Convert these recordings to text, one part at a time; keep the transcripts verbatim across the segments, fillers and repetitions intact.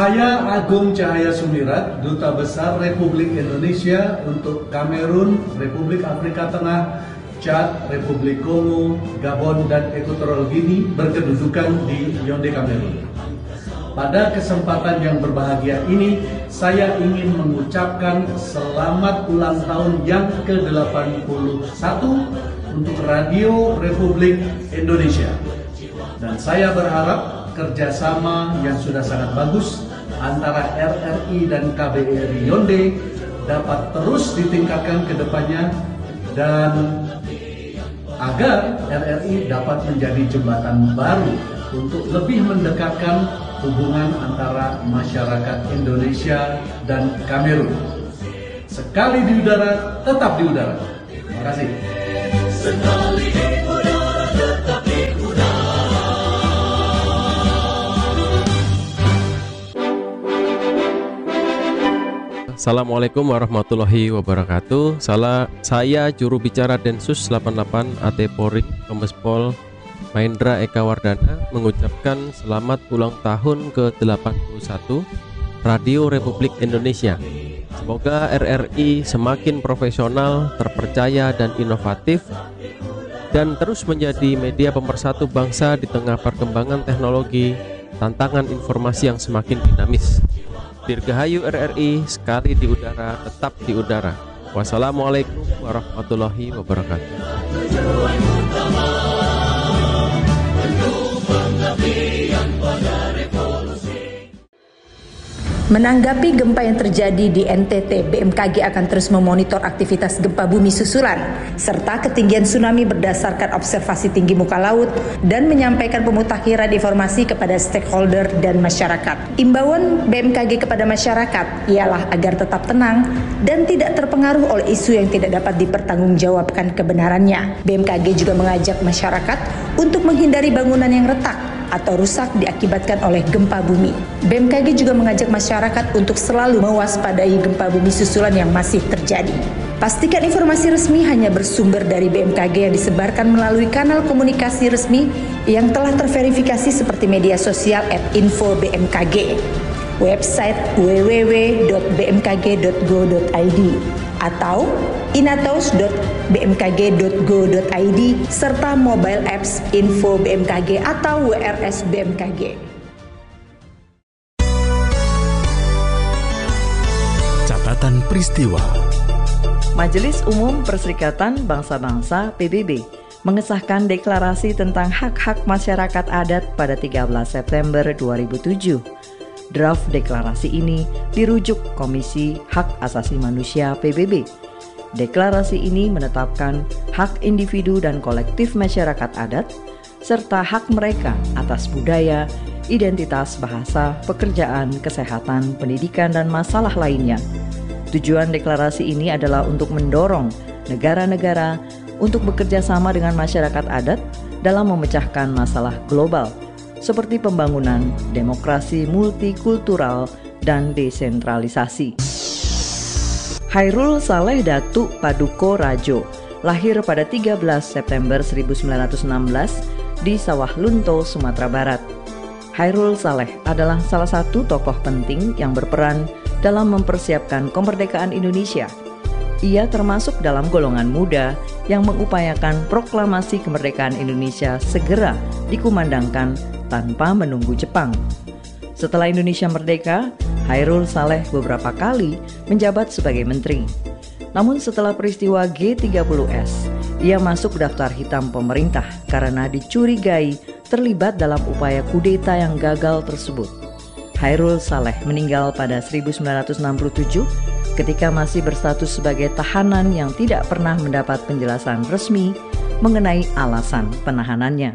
Saya Agung Cahaya Sumirat, Duta Besar Republik Indonesia untuk Kamerun, Republik Afrika Tengah, Chad, Republik Kongo, Gabon, dan Ekuatorial Guinea berkedudukan di Yaounde, Kamerun. Pada kesempatan yang berbahagia ini, saya ingin mengucapkan selamat ulang tahun yang ke delapan puluh satu untuk Radio Republik Indonesia. Dan saya berharap kerjasama yang sudah sangat bagus antara R R I dan K B R I Yaounde dapat terus ditingkatkan ke depannya dan agar R R I dapat menjadi jembatan baru untuk lebih mendekatkan hubungan antara masyarakat Indonesia dan Kamerun. Sekali di udara, tetap di udara. Terima kasih. Sekali di udara, tetap di udara. Assalamualaikum warahmatullahi wabarakatuh. Salah, saya juru bicara Densus delapan puluh delapan A T Polri Kombes Pol Mahendra Eka Wardana mengucapkan selamat ulang tahun ke delapan puluh satu Radio Republik Indonesia. Semoga R R I semakin profesional, terpercaya, dan inovatif, dan terus menjadi media pemersatu bangsa di tengah perkembangan teknologi, tantangan informasi yang semakin dinamis. Dirgahayu R R I, sekali di udara, tetap di udara. Wassalamualaikum warahmatullahi wabarakatuh. Menanggapi gempa yang terjadi di N T T, B M K G akan terus memonitor aktivitas gempa bumi susulan serta ketinggian tsunami berdasarkan observasi tinggi muka laut dan menyampaikan pemutakhiran informasi kepada stakeholder dan masyarakat. Imbauan B M K G kepada masyarakat ialah agar tetap tenang dan tidak terpengaruh oleh isu yang tidak dapat dipertanggungjawabkan kebenarannya. B M K G juga mengajak masyarakat untuk menghindari bangunan yang retak atau rusak diakibatkan oleh gempa bumi. B M K G juga mengajak masyarakat untuk selalu mewaspadai gempa bumi susulan yang masih terjadi. Pastikan informasi resmi hanya bersumber dari B M K G yang disebarkan melalui kanal komunikasi resmi yang telah terverifikasi seperti media sosial at info B M K G, website w w w dot b m k g dot go dot i d atau inatos dot b m k g dot go dot i d serta mobile apps Info B M K G atau W R S B M K G. Catatan peristiwa. Majelis Umum Perserikatan Bangsa-Bangsa P B B mengesahkan deklarasi tentang hak-hak masyarakat adat pada tiga belas September dua ribu tujuh. Draft deklarasi ini dirujuk Komisi Hak Asasi Manusia P B B. Deklarasi ini menetapkan hak individu dan kolektif masyarakat adat, serta hak mereka atas budaya, identitas, bahasa, pekerjaan, kesehatan, pendidikan, dan masalah lainnya. Tujuan deklarasi ini adalah untuk mendorong negara-negara untuk bekerja sama dengan masyarakat adat dalam memecahkan masalah global, seperti pembangunan demokrasi multikultural dan desentralisasi. Hairul Saleh Datuk Paduko Rajo lahir pada tiga belas September seribu sembilan ratus enam belas di Sawah Lunto, Sumatera Barat. Hairul Saleh adalah salah satu tokoh penting yang berperan dalam mempersiapkan kemerdekaan Indonesia. Ia termasuk dalam golongan muda yang mengupayakan proklamasi kemerdekaan Indonesia segera dikumandangkan tanpa menunggu Jepang. Setelah Indonesia merdeka, Hairul Saleh beberapa kali menjabat sebagai menteri. Namun setelah peristiwa G tiga puluh S, ia masuk daftar hitam pemerintah karena dicurigai terlibat dalam upaya kudeta yang gagal tersebut. Hairul Saleh meninggal pada seribu sembilan ratus enam puluh tujuh ketika masih berstatus sebagai tahanan yang tidak pernah mendapat penjelasan resmi mengenai alasan penahanannya.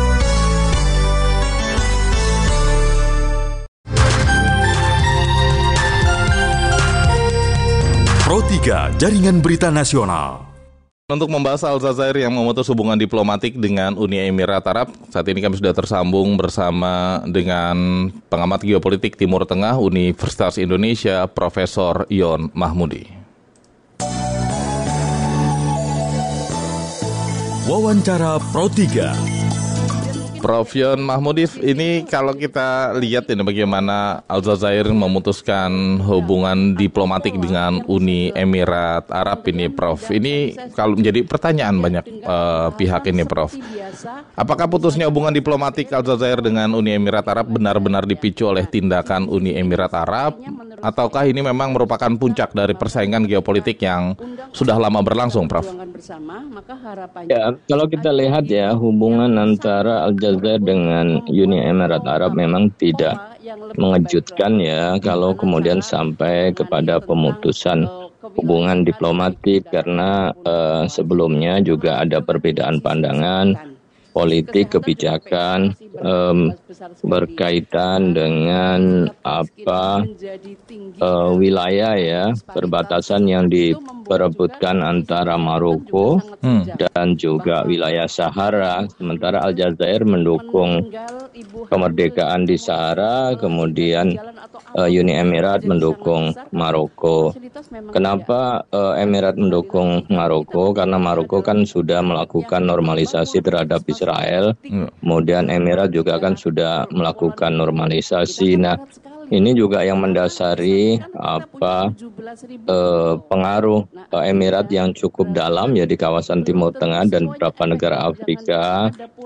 Pro tiga Jaringan Berita Nasional. Untuk membahas Al-Jazair yang memutus hubungan diplomatik dengan Uni Emirat Arab, saat ini kami sudah tersambung bersama dengan pengamat geopolitik Timur Tengah Universitas Indonesia, Profesor Yon Mahmudi. Wawancara Pro tiga. Prof Yon Mahmudif, ini kalau kita lihat ini bagaimana Aljazair memutuskan hubungan diplomatik dengan Uni Emirat Arab ini, Prof. Ini kalau menjadi pertanyaan banyak uh, pihak ini, Prof. Apakah putusnya hubungan diplomatik Aljazair dengan Uni Emirat Arab benar-benar dipicu oleh tindakan Uni Emirat Arab, ataukah ini memang merupakan puncak dari persaingan geopolitik yang sudah lama berlangsung, Prof? Ya, kalau kita lihat ya, hubungan antara Aljazair dengan Uni Emirat Arab memang tidak mengejutkan ya kalau kemudian sampai kepada pemutusan hubungan diplomatik, karena eh, sebelumnya juga ada perbedaan pandangan politik kebijakan um, berkaitan dengan apa uh, wilayah ya perbatasan yang diperebutkan antara Maroko hmm. dan juga wilayah Sahara. Sementara Aljazair mendukung kemerdekaan di Sahara, kemudian uh, Uni Emirat mendukung Maroko. Kenapa uh, Emirat mendukung Maroko? Karena Maroko kan sudah melakukan normalisasi terhadap Israel, kemudian Emirat juga kan sudah melakukan normalisasi. Nah, ini juga yang mendasari apa eh, pengaruh eh, Emirat yang cukup dalam ya di kawasan Timur Tengah dan beberapa negara Afrika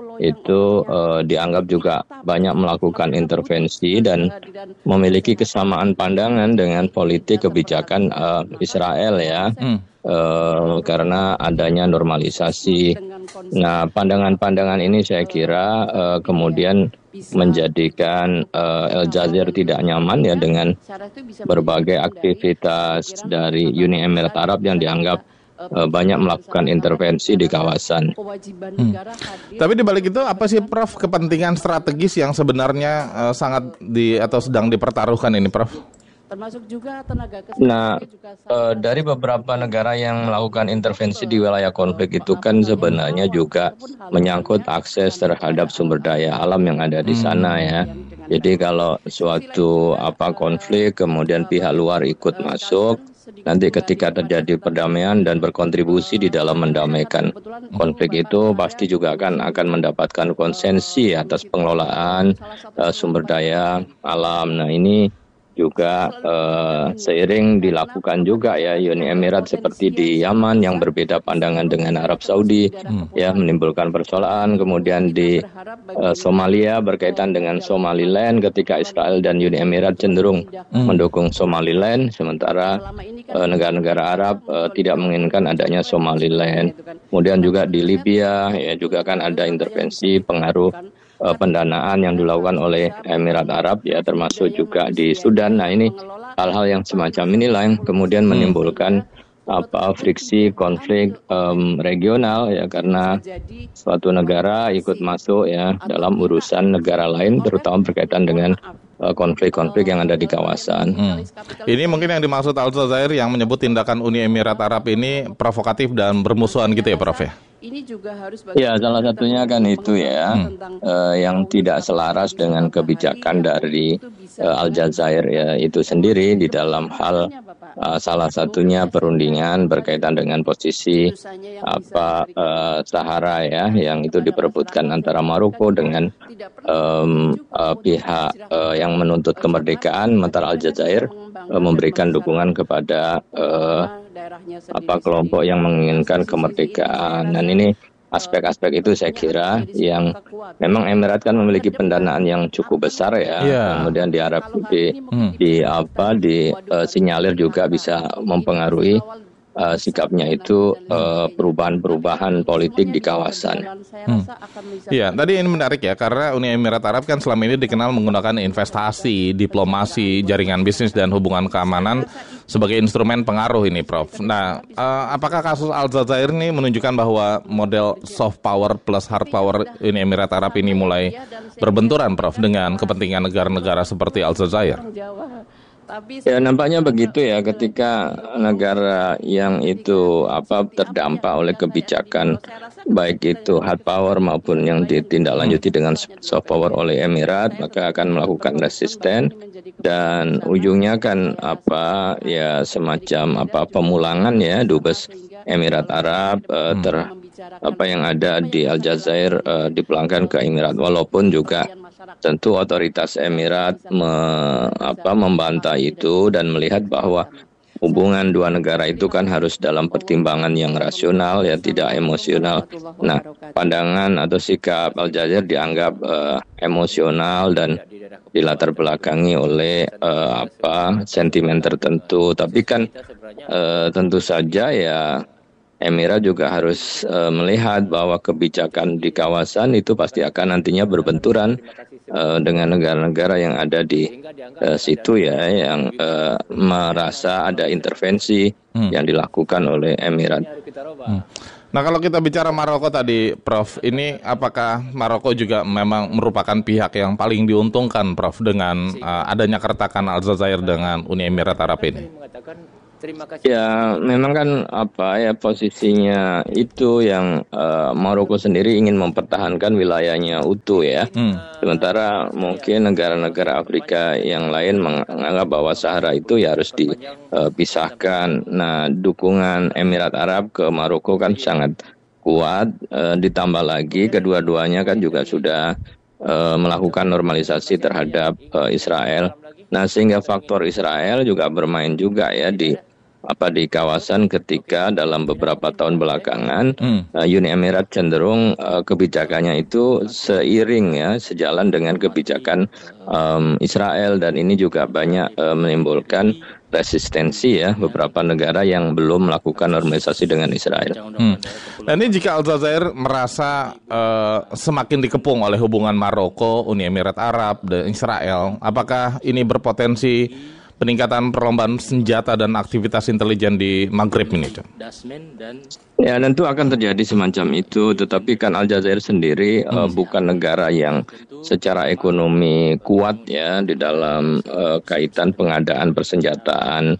itu eh, dianggap juga banyak melakukan intervensi dan memiliki kesamaan pandangan dengan politik kebijakan eh, Israel ya. Hmm. Uh, karena adanya normalisasi. Nah, pandangan-pandangan ini saya kira uh, kemudian menjadikan uh, Aljazair tidak nyaman ya dengan berbagai aktivitas dari Uni Emirat Arab yang dianggap uh, banyak melakukan intervensi di kawasan. Hmm. Tapi di balik itu apa sih, Prof, kepentingan strategis yang sebenarnya uh, sangat di atau sedang dipertaruhkan ini, Prof? Termasuk juga tenaga kesehatan. Nah, juga uh, dari beberapa negara yang melakukan intervensi di wilayah konflik itu kan sebenarnya juga menyangkut akses terhadap sumber daya alam yang ada di sana ya. Jadi kalau suatu apa konflik kemudian pihak luar ikut masuk, nanti ketika terjadi perdamaian dan berkontribusi di dalam mendamaikan konflik itu pasti juga akan akan mendapatkan konsensi atas pengelolaan uh, sumber daya alam. Nah, ini juga uh, seiring dilakukan juga ya Uni Emirat seperti di Yaman yang berbeda pandangan dengan Arab Saudi hmm. ya menimbulkan persoalan. Kemudian di uh, Somalia berkaitan dengan Somaliland ketika Israel dan Uni Emirat cenderung hmm. mendukung Somaliland, sementara uh, negara-negara Arab uh, tidak menginginkan adanya Somaliland. Kemudian juga di Libya ya juga kan ada intervensi pengaruh Uh, pendanaan yang dilakukan oleh Emirat Arab ya termasuk juga di Sudan. Nah, ini hal-hal yang semacam inilah yang kemudian menimbulkan apa friksi konflik um, regional ya karena suatu negara ikut masuk ya dalam urusan negara lain terutama berkaitan dengan uh, konflik-konflik yang ada di kawasan. Hmm. Ini mungkin yang dimaksud Aljazair yang menyebut tindakan Uni Emirat Arab ini provokatif dan bermusuhan gitu ya, Prof ya? Ini juga harus ya salah satunya kan itu ya hmm. uh, yang tidak selaras dengan kebijakan dari uh, Aljazair ya itu sendiri di dalam hal uh, salah satunya perundingan berkaitan dengan posisi apa uh, Sahara ya yang itu diperebutkan antara Maroko dengan um, uh, pihak uh, yang menuntut kemerdekaan, sementara Aljazair uh, memberikan dukungan kepada uh, apa kelompok yang menginginkan kemerdekaan. Dan ini aspek-aspek itu saya kira yang memang Emirat kan memiliki pendanaan yang cukup besar ya. Yeah. Kemudian diharap di, hmm. di apa di uh, sinyalir juga bisa mempengaruhi Uh, sikapnya itu uh, perubahan-perubahan politik di kawasan. Hmm. Iya, tadi ini menarik ya karena Uni Emirat Arab kan selama ini dikenal menggunakan investasi, diplomasi, jaringan bisnis dan hubungan keamanan sebagai instrumen pengaruh ini, Prof. Nah, uh, apakah kasus Aljazair ini menunjukkan bahwa model soft power plus hard power Uni Emirat Arab ini mulai berbenturan, Prof, dengan kepentingan negara-negara seperti Aljazair? Ya nampaknya begitu ya ketika negara yang itu apa terdampak oleh kebijakan baik itu hard power maupun yang ditindaklanjuti dengan soft power oleh Emirat maka akan melakukan resisten dan ujungnya kan apa ya semacam apa pemulangan ya dubes Emirat Arab uh, ter apa yang ada di Aljazair uh, dipulangkan ke Emirat, walaupun juga tentu otoritas Emirat me, apa, membantah itu dan melihat bahwa hubungan dua negara itu kan harus dalam pertimbangan yang rasional, ya, tidak emosional. Nah, pandangan atau sikap Aljazair dianggap uh, emosional dan dilatar belakangi oleh uh, apa sentimen tertentu. Tapi kan uh, tentu saja ya Emirat juga harus uh, melihat bahwa kebijakan di kawasan itu pasti akan nantinya berbenturan uh, dengan negara-negara yang ada di uh, situ, ya, yang uh, merasa ada intervensi hmm. yang dilakukan oleh Emirat. Hmm. Nah, kalau kita bicara Maroko tadi, Prof, ini apakah Maroko juga memang merupakan pihak yang paling diuntungkan, Prof, dengan uh, adanya keretakan Aljazair dengan Uni Emirat Arab ini? Ya, memang kan apa ya posisinya itu yang uh, Maroko sendiri ingin mempertahankan wilayahnya utuh, ya. Hmm. Sementara mungkin negara-negara Afrika yang lain menganggap bahwa Sahara itu ya harus dipisahkan. Nah, dukungan Emirat Arab ke Maroko kan sangat kuat. Uh, ditambah lagi kedua-duanya kan juga sudah uh, melakukan normalisasi terhadap uh, Israel. Nah, sehingga faktor Israel juga bermain juga, ya, di apa di kawasan ketika dalam beberapa tahun belakangan hmm. uh, Uni Emirat cenderung uh, kebijakannya itu seiring, ya, sejalan dengan kebijakan um, Israel, dan ini juga banyak uh, menimbulkan resistensi, ya, beberapa negara yang belum melakukan normalisasi dengan Israel. Hmm. Dan ini jika Aljazair merasa uh, semakin dikepung oleh hubungan Maroko, Uni Emirat Arab, dan Israel, apakah ini berpotensi peningkatan perlombaan senjata dan aktivitas intelijen di Maghrib ini, John? Ya, tentu akan terjadi semacam itu, tetapi kan Aljazair sendiri hmm. uh, bukan negara yang secara ekonomi kuat, ya, di dalam uh, kaitan pengadaan persenjataan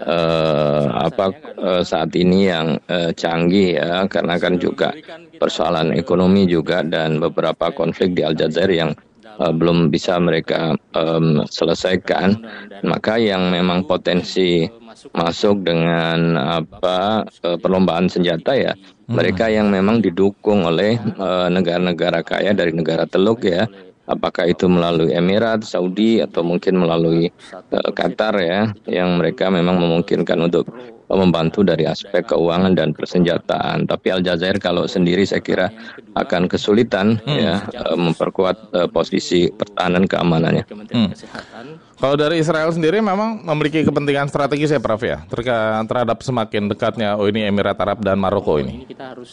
uh, apa uh, saat ini yang uh, canggih, ya, karena kan juga persoalan ekonomi juga dan beberapa konflik di Aljazair yang Uh, belum bisa mereka um, selesaikan. Maka yang memang potensi masuk dengan apa uh, perlombaan senjata, ya, hmm. mereka yang memang didukung oleh uh, negara-negara kaya dari negara teluk, ya, apakah itu melalui Emirat, Saudi, atau mungkin melalui uh, Qatar, ya, yang mereka memang memungkinkan untuk membantu dari aspek keuangan dan persenjataan. Tapi Aljazair kalau sendiri saya kira akan kesulitan hmm. ya memperkuat uh, posisi pertahanan keamanannya. Hmm. Kalau dari Israel sendiri memang memiliki kepentingan strategis, ya, Prof, ya, terkait terhadap semakin dekatnya Uni Emirat Arab dan Maroko ini.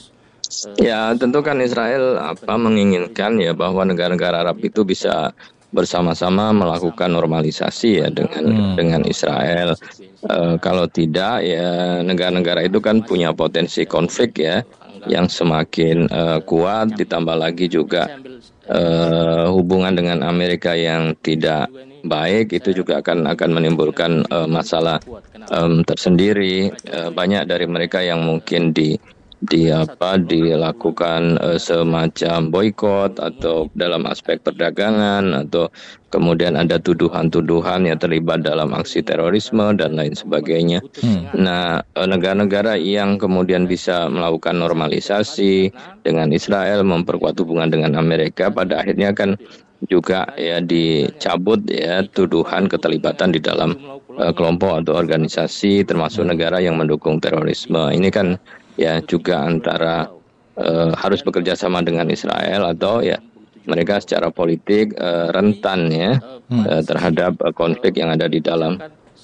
Ya, tentu kan Israel apa menginginkan, ya, bahwa negara-negara Arab itu bisa bersama-sama melakukan normalisasi, ya, dengan hmm. dengan Israel. Uh, kalau tidak, ya, negara-negara itu kan punya potensi konflik, ya, yang semakin uh, kuat, ditambah lagi juga uh, hubungan dengan Amerika yang tidak baik itu juga akan akan menimbulkan uh, masalah um, tersendiri. Uh, banyak dari mereka yang mungkin di di apa dilakukan uh, semacam boikot atau dalam aspek perdagangan, atau kemudian ada tuduhan-tuduhan yang terlibat dalam aksi terorisme dan lain sebagainya. Hmm. Nah, negara-negara yang kemudian bisa melakukan normalisasi dengan Israel, memperkuat hubungan dengan Amerika, pada akhirnya kan juga, ya, dicabut, ya, tuduhan keterlibatan di dalam uh, kelompok atau organisasi termasuk negara yang mendukung terorisme. Ini kan, ya, juga antara uh, harus bekerja sama dengan Israel atau, ya, mereka secara politik uh, rentan, ya, uh, terhadap uh, konflik yang ada di dalam.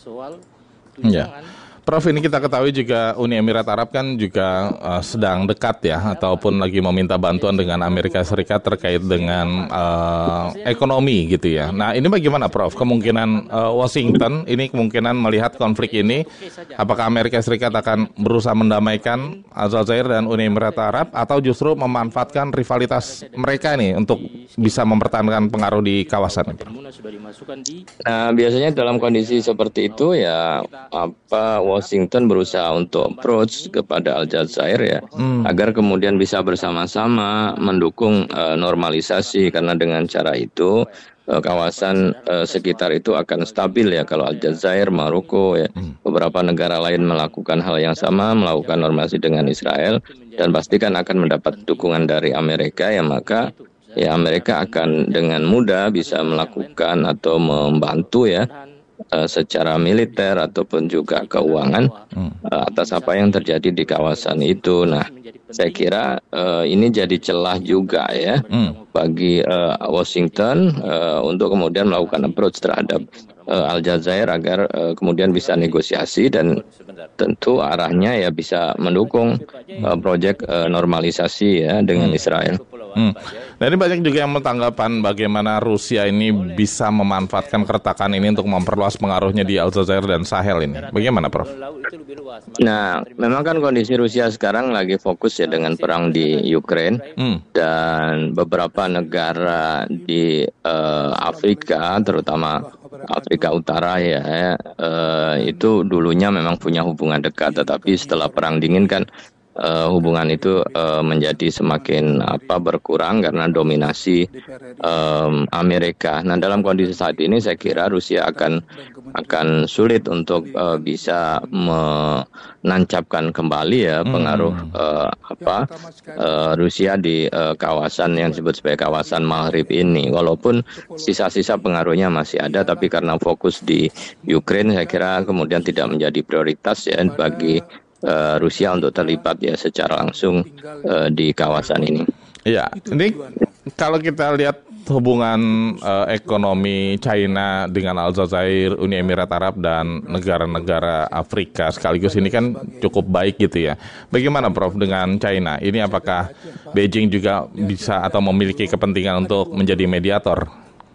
Ya. Prof, ini kita ketahui juga Uni Emirat Arab kan juga uh, sedang dekat, ya, ataupun lagi meminta bantuan dengan Amerika Serikat terkait dengan uh, ekonomi, gitu, ya. Nah, ini bagaimana, Prof? Kemungkinan uh, Washington ini kemungkinan melihat konflik ini, apakah Amerika Serikat akan berusaha mendamaikan Aljazair dan Uni Emirat Arab, atau justru memanfaatkan rivalitas mereka ini untuk bisa mempertahankan pengaruh di kawasan ini? Nah, biasanya dalam kondisi seperti itu, ya, apa Washington berusaha untuk approach kepada Aljazair ya, hmm. agar kemudian bisa bersama-sama mendukung uh, normalisasi, karena dengan cara itu uh, kawasan uh, sekitar itu akan stabil ya. Kalau Aljazair, Maroko ya, hmm. beberapa negara lain melakukan hal yang sama, melakukan normalisasi dengan Israel, dan pastikan akan mendapat dukungan dari Amerika ya, maka ya Amerika akan dengan mudah bisa melakukan atau membantu ya uh, secara militer ataupun juga keuangan uh, atas apa yang terjadi di kawasan itu. Nah, saya kira uh, ini jadi celah juga ya hmm. bagi uh, Washington uh, untuk kemudian melakukan approach terhadap uh, Aljazair agar uh, kemudian bisa negosiasi, dan tentu arahnya ya bisa mendukung uh, proyek uh, normalisasi ya dengan hmm. Israel. Hmm. Nah, ini banyak juga yang bertanggapan bagaimana Rusia ini bisa memanfaatkan keretakan ini untuk memperluas pengaruhnya di Aljazair dan Sahel ini. Bagaimana, Prof? Nah, memang kan kondisi Rusia sekarang lagi fokus ya dengan perang di Ukraine, hmm. dan beberapa negara di uh, Afrika, terutama Afrika Utara ya, uh, itu dulunya memang punya hubungan dekat, tetapi setelah perang dingin kan Uh, hubungan itu uh, menjadi semakin apa berkurang karena dominasi um, Amerika. Nah, dalam kondisi saat ini saya kira Rusia akan akan sulit untuk uh, bisa menancapkan kembali ya pengaruh uh, apa uh, Rusia di uh, kawasan yang disebut sebagai kawasan Maghrib ini. Walaupun sisa-sisa pengaruhnya masih ada, tapi karena fokus di Ukraine saya kira kemudian tidak menjadi prioritas ya bagi Uh, Rusia untuk terlibat ya secara langsung uh, di kawasan ini. Iya, ini kalau kita lihat hubungan uh, ekonomi China dengan Aljazair, Uni Emirat Arab dan negara-negara Afrika sekaligus ini kan cukup baik gitu ya. Bagaimana, Prof, dengan China? Ini apakah Beijing juga bisa atau memiliki kepentingan untuk menjadi mediator?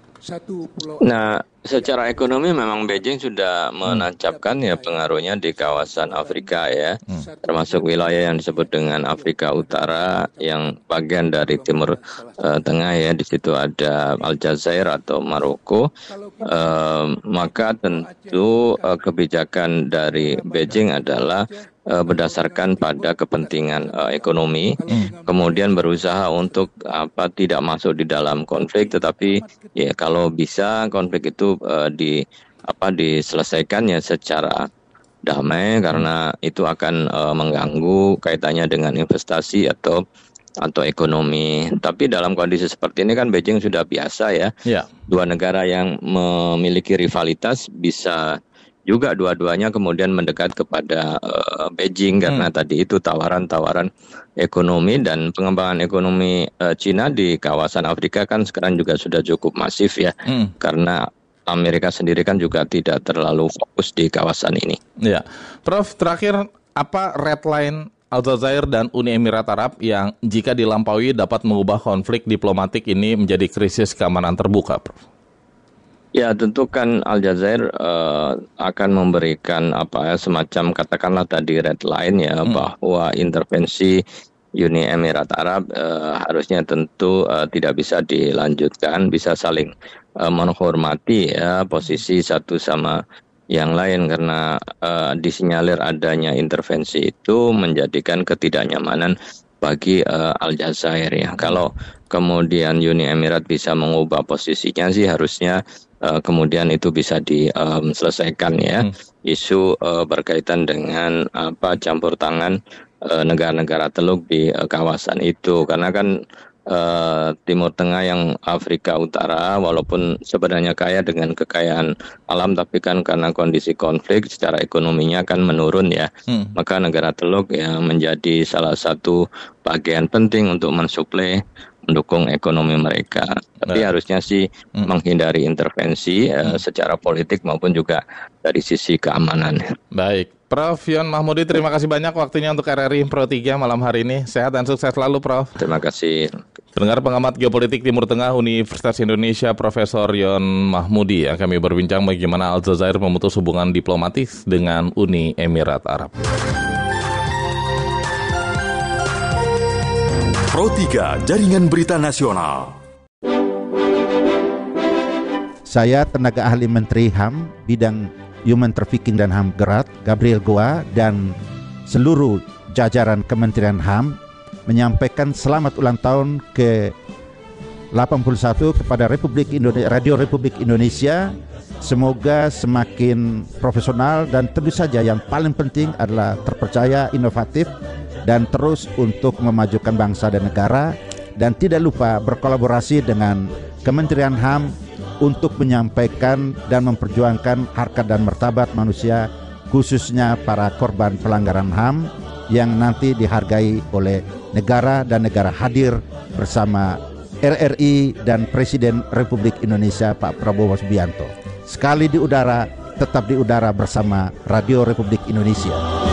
Nah, secara ekonomi memang Beijing sudah menancapkan ya pengaruhnya di kawasan Afrika ya, hmm. termasuk wilayah yang disebut dengan Afrika Utara yang bagian dari Timur uh, Tengah ya. Di situ ada Aljazair atau Maroko. Uh, maka tentu uh, kebijakan dari Beijing adalah uh, berdasarkan pada kepentingan uh, ekonomi, hmm. kemudian berusaha untuk apa tidak masuk di dalam konflik, tetapi ya kalau bisa konflik itu Uh, di apa diselesaikan ya secara damai, karena itu akan uh, mengganggu kaitannya dengan investasi atau atau ekonomi. Tapi dalam kondisi seperti ini kan Beijing sudah biasa ya. Yeah. Dua negara yang memiliki rivalitas bisa juga dua-duanya kemudian mendekat kepada uh, Beijing karena hmm. tadi itu tawaran-tawaran ekonomi, dan pengembangan ekonomi uh, Cina di kawasan Afrika kan sekarang juga sudah cukup masif ya, hmm. karena Amerika sendiri kan juga tidak terlalu fokus di kawasan ini. Ya, Prof, terakhir apa red line Aljazair dan Uni Emirat Arab yang jika dilampaui dapat mengubah konflik diplomatik ini menjadi krisis keamanan terbuka, Prof? Ya, tentu kan Aljazair uh, akan memberikan apa ya semacam katakanlah tadi red line ya, hmm. bahwa intervensi Uni Emirat Arab uh, harusnya tentu uh, tidak bisa dilanjutkan, bisa saling uh, menghormati ya posisi satu sama yang lain, karena uh, disinyalir adanya intervensi itu menjadikan ketidaknyamanan bagi uh, Aljazair ya. Kalau kemudian Uni Emirat bisa mengubah posisinya sih harusnya uh, kemudian itu bisa diselesaikan um, ya. Hmm. Isu uh, berkaitan dengan apa campur tangan uh, negara-negara Teluk di uh, kawasan itu, karena kan uh, Timur Tengah yang Afrika Utara walaupun sebenarnya kaya dengan kekayaan alam, tapi kan karena kondisi konflik secara ekonominya kan menurun ya. Hmm. Maka negara Teluk yang menjadi salah satu bagian penting untuk mensuplai mendukung ekonomi mereka. Tapi nah. harusnya sih hmm. menghindari intervensi hmm. uh, secara politik maupun juga dari sisi keamanan. Baik, Prof Yon Mahmudi, terima kasih banyak waktunya untuk R R I Pro tiga malam hari ini. Sehat dan sukses selalu, Prof. Terima kasih. Pendengar pengamat geopolitik Timur Tengah Universitas Indonesia Profesor Yon Mahmudi yang kami berbincang bagaimana Aljazair memutus hubungan diplomatis dengan Uni Emirat Arab. Pro tiga Jaringan Berita Nasional. Saya tenaga ahli Menteri H A M bidang Human Trafficking dan H A M Gerat, Gabriel Goa, dan seluruh jajaran Kementerian H A M menyampaikan selamat ulang tahun ke delapan puluh satu kepada Republik Indonesia, Radio Republik Indonesia. Semoga semakin profesional dan tentu saja yang paling penting adalah terpercaya, inovatif, dan terus untuk memajukan bangsa dan negara, dan tidak lupa berkolaborasi dengan Kementerian H A M untuk menyampaikan dan memperjuangkan harkat dan martabat manusia, khususnya para korban pelanggaran H A M yang nanti dihargai oleh negara dan negara hadir bersama R R I dan Presiden Republik Indonesia Pak Prabowo Subianto. Sekali di udara, tetap di udara bersama Radio Republik Indonesia.